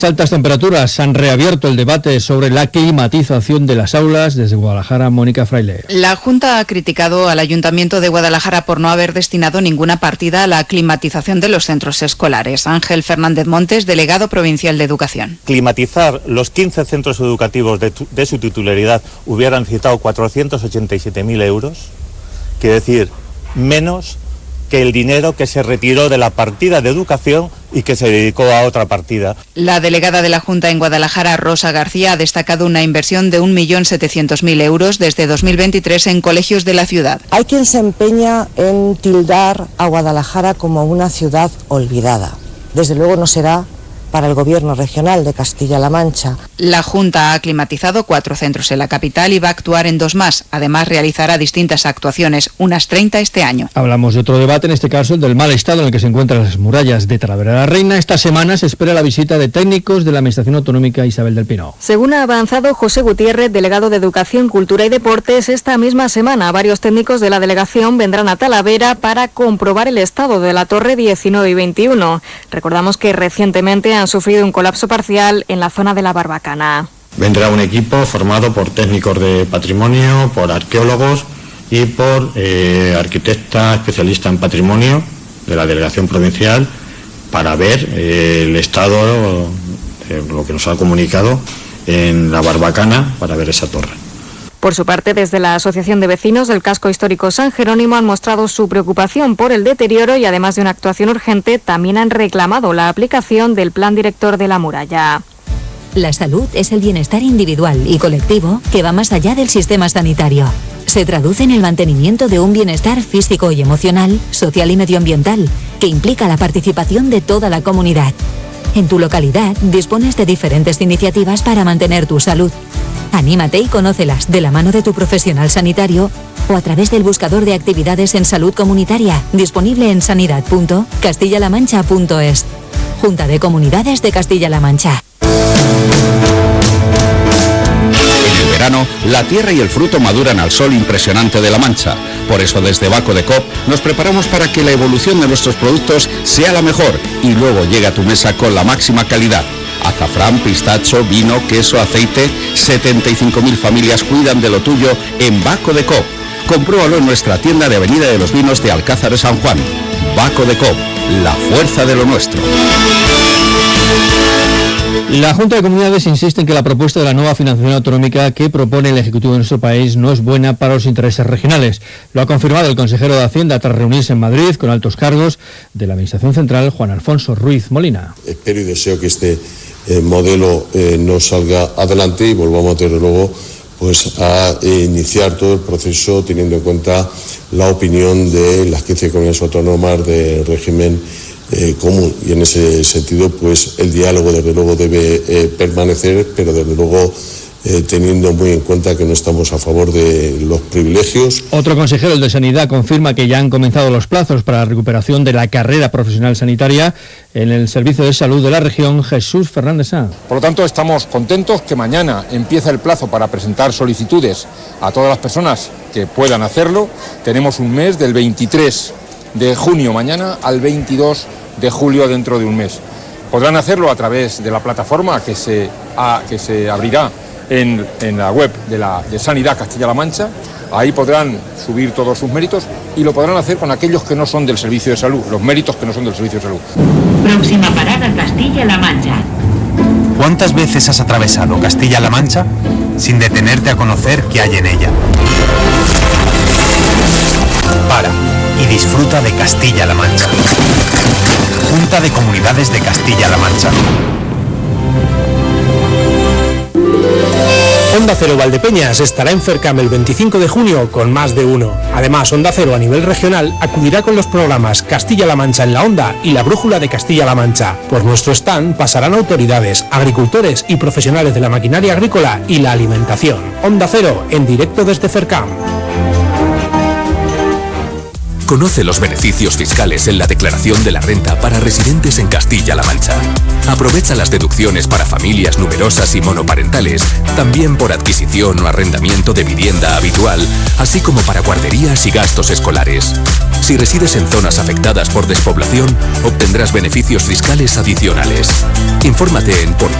Altas temperaturas han reabierto el debate sobre la climatización de las aulas. Desde Guadalajara, Mónica Fraile. La Junta ha criticado al Ayuntamiento de Guadalajara por no haber destinado ninguna partida a la climatización de los centros escolares. Ángel Fernández Montes, delegado provincial de Educación. Climatizar los 15 centros educativos de su titularidad hubieran citado 487.000 euros, quiere decir menos que el dinero que se retiró de la partida de educación y que se dedicó a otra partida. La delegada de la Junta en Guadalajara, Rosa García, ha destacado una inversión de 1.700.000 euros desde 2023 en colegios de la ciudad. Hay quien se empeña en tildar a Guadalajara como una ciudad olvidada. Desde luego no será para el Gobierno regional de Castilla-La Mancha. La Junta ha climatizado 4 centros en la capital y va a actuar en 2 más. Además, realizará distintas actuaciones, unas 30 este año. Hablamos de otro debate, en este caso el del mal estado en el que se encuentran las murallas de Talavera de la Reina. Esta semana se espera la visita de técnicos de la Administración Autonómica Isabel del Pino. Según ha avanzado José Gutiérrez, delegado de Educación, Cultura y Deportes, esta misma semana varios técnicos de la delegación vendrán a Talavera para comprobar el estado de la torre 19 y 21. Recordamos que recientemente han sufrido un colapso parcial en la zona de la Barbacana. Vendrá un equipo formado por técnicos de patrimonio, por arqueólogos y por arquitecta especialista en patrimonio de la delegación provincial para ver el estado, lo que nos ha comunicado en la Barbacana, para ver esa torre. Por su parte, desde la Asociación de Vecinos del Casco Histórico San Jerónimo han mostrado su preocupación por el deterioro y, además de una actuación urgente, también han reclamado la aplicación del Plan Director de la Muralla. La salud es el bienestar individual y colectivo que va más allá del sistema sanitario. Se traduce en el mantenimiento de un bienestar físico y emocional, social y medioambiental, que implica la participación de toda la comunidad. En tu localidad dispones de diferentes iniciativas para mantener tu salud. Anímate y conócelas de la mano de tu profesional sanitario o a través del buscador de actividades en salud comunitaria, disponible en sanidad.castillalamancha.es. Junta de Comunidades de Castilla-La Mancha. En el verano, la tierra y el fruto maduran al sol impresionante de La Mancha. Por eso, desde Baco de Coop nos preparamos para que la evolución de nuestros productos sea la mejor y luego llegue a tu mesa con la máxima calidad. Azafrán, pistacho, vino, queso, aceite. 75.000 familias cuidan de lo tuyo en Baco de Coop. Compruébalo en nuestra tienda de Avenida de los Vinos de Alcázar de San Juan. Baco de Coop, la fuerza de lo nuestro. La Junta de Comunidades insiste en que la propuesta de la nueva financiación autonómica que propone el Ejecutivo de nuestro país no es buena para los intereses regionales. Lo ha confirmado el consejero de Hacienda tras reunirse en Madrid con altos cargos de la Administración Central, Juan Alfonso Ruiz Molina. Espero y deseo que este modelo no salga adelante y volvamos desde luego a iniciar todo el proceso teniendo en cuenta la opinión de las 15 comunidades autónomas del régimen común, y en ese sentido el diálogo desde luego debe permanecer, pero desde luego teniendo muy en cuenta que no estamos a favor de los privilegios. Otro consejero, el de Sanidad, confirma que ya han comenzado los plazos para la recuperación de la carrera profesional sanitaria en el Servicio de Salud de la región. Jesús Fernández Sanz. Por lo tanto, estamos contentos que mañana empieza el plazo para presentar solicitudes a todas las personas que puedan hacerlo. Tenemos un mes del 23 de junio mañana al 22 de julio dentro de un mes. Podrán hacerlo a través de la plataforma que se abrirá en la web de Sanidad Castilla-La Mancha. Ahí podrán subir todos sus méritos y lo podrán hacer con aquellos que no son del servicio de salud, los méritos que no son del servicio de salud. Próxima parada, Castilla-La Mancha. ¿Cuántas veces has atravesado Castilla-La Mancha sin detenerte a conocer qué hay en ella? Para y disfruta de Castilla-La Mancha. Junta de Comunidades de Castilla-La Mancha. Onda Cero Valdepeñas estará en Fercam el 25 de junio con más de uno. Además, Onda Cero a nivel regional acudirá con los programas Castilla-La Mancha en la Onda y La Brújula de Castilla-La Mancha. Por nuestro stand pasarán autoridades, agricultores y profesionales de la maquinaria agrícola y la alimentación. Onda Cero en directo desde Fercam. Conoce los beneficios fiscales en la declaración de la renta para residentes en Castilla-La Mancha. Aprovecha las deducciones para familias numerosas y monoparentales, también por adquisición o arrendamiento de vivienda habitual, así como para guarderías y gastos escolares. Si resides en zonas afectadas por despoblación, obtendrás beneficios fiscales adicionales. Infórmate en